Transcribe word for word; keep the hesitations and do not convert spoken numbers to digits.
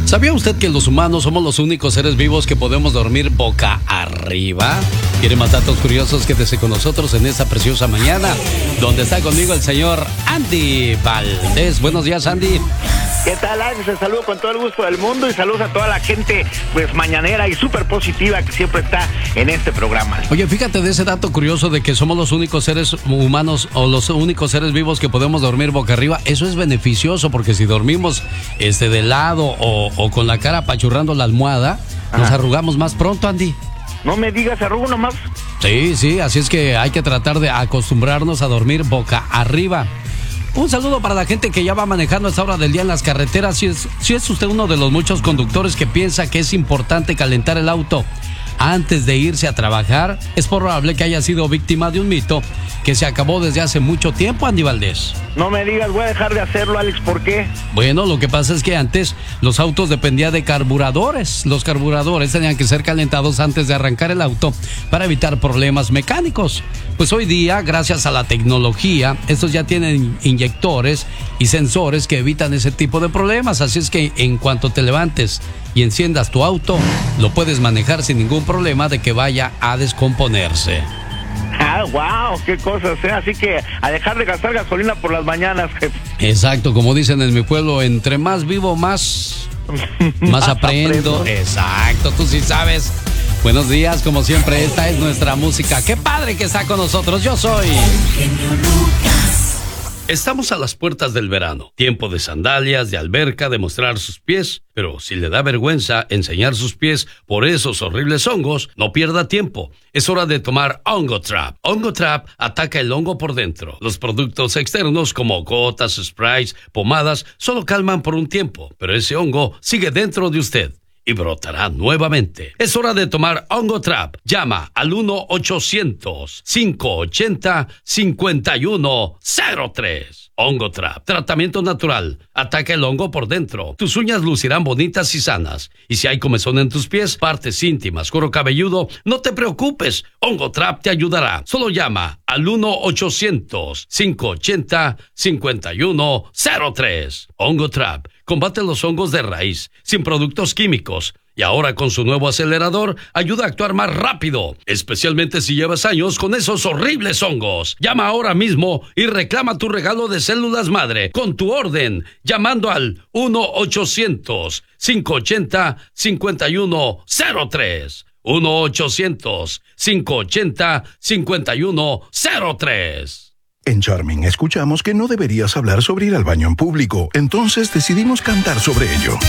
¿Sabía usted que los humanos somos los únicos seres vivos que podemos dormir boca arriba? ¿Quiere más datos curiosos? Quédese con nosotros en esta preciosa mañana, donde está conmigo el señor Andy Valdés. Buenos días, Andy. ¿Qué tal, Alex? Te saludo con todo el gusto del mundo y saludos a toda la gente, pues, mañanera y súper positiva que siempre está en este programa. Oye, fíjate de ese dato curioso de que somos los únicos seres humanos o los únicos seres vivos que podemos dormir boca arriba. Eso es beneficioso porque si dormimos este de lado o, o con la cara apachurrando la almohada, Ajá. nos arrugamos más pronto, Andy. No me digas, arrugo nomás. Sí, sí, así es que hay que tratar de acostumbrarnos a dormir boca arriba. Un saludo para la gente que ya va manejando a esta hora del día en las carreteras. Si es, si es usted uno de los muchos conductores que piensa que es importante calentar el auto antes de irse a trabajar, es probable que haya sido víctima de un mito que se acabó desde hace mucho tiempo, Andy Valdés. No me digas, voy a dejar de hacerlo, Alex, ¿por qué? Bueno, lo que pasa es que antes los autos dependían de carburadores. Los carburadores tenían que ser calentados antes de arrancar el auto para evitar problemas mecánicos. Pues hoy día, gracias a la tecnología, estos ya tienen inyectores y sensores que evitan ese tipo de problemas. Así es que en cuanto te levantes y enciendas tu auto, lo puedes manejar sin ningún problema de que vaya a descomponerse. Ah, wow, qué cosas, ¿eh? Así que a dejar de gastar gasolina por las mañanas, jefe. Exacto, como dicen en mi pueblo, entre más vivo, más, más aprendo. aprendo. Exacto, tú sí sabes. Buenos días, como siempre, esta es nuestra música. ¡Qué padre que está con nosotros! Yo soy Genio Lucas. Estamos a las puertas del verano, tiempo de sandalias, de alberca, de mostrar sus pies, pero si le da vergüenza enseñar sus pies por esos horribles hongos, no pierda tiempo. Es hora de tomar Hongo Trap. Hongo Trap ataca el hongo por dentro. Los productos externos como gotas, sprays, pomadas, solo calman por un tiempo, pero ese hongo sigue dentro de usted y brotará nuevamente. Es hora de tomar Hongo Trap. Llama al uno ochocientos, cinco ochenta, cincuenta y uno cero tres. Hongo Trap. Tratamiento natural. Ataca el hongo por dentro. Tus uñas lucirán bonitas y sanas. Y si hay comezón en tus pies, partes íntimas, cuero cabelludo, no te preocupes. Hongo Trap te ayudará. Solo llama al uno ochocientos, cinco ochenta, cincuenta y uno cero tres. Hongo Trap. Combate los hongos de raíz, sin productos químicos. Y ahora con su nuevo acelerador, ayuda a actuar más rápido, especialmente si llevas años con esos horribles hongos. Llama ahora mismo y reclama tu regalo de células madre con tu orden, llamando al uno ochocientos, cinco ochenta, cincuenta y uno cero tres. uno ochocientos, cinco ochenta, cincuenta y uno cero tres. En Charming escuchamos que no deberías hablar sobre ir al baño en público, entonces decidimos cantar sobre ello.